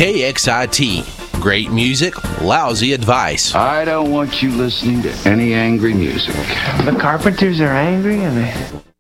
KXIT. Great music, lousy advice. I don't want you listening to any angry music. The Carpenters are angry and they